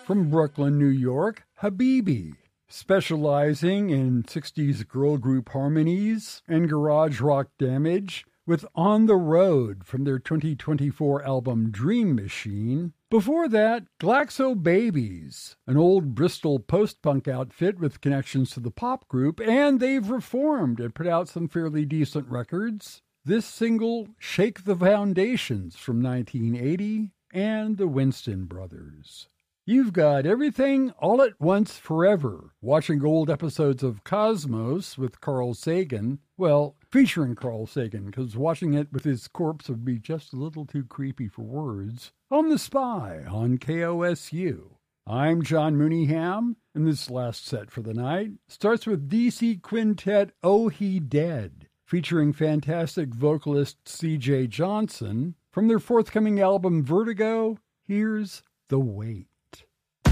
From Brooklyn, New York, Habibi. Specializing in 60s girl group harmonies and garage rock damage with On the Road from their 2024 album Dream Machine. Before that, Glaxo Babies, an old Bristol post-punk outfit with connections to the pop group, and they've reformed and put out some fairly decent records. This single, Shake the Foundations from 1980, and the Winston Brothers. You've got Everything All at Once Forever, watching old episodes of Cosmos with Carl Sagan. Well, featuring Carl Sagan, because watching it with his corpse would be just a little too creepy for words. On The Spy on KOSU. I'm John Mooneyham, and this last set for the night starts with DC Quintet Oh He Dead, featuring fantastic vocalist C.J. Johnson. From their forthcoming album Vertigo, here's The Wait.